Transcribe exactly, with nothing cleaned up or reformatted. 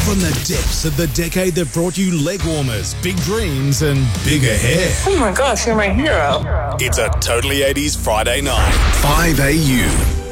From the depths of the decade that brought you leg warmers, big dreams, and bigger hair. Oh my gosh, you're my hero. It's a Totally eighties Friday night. five A U.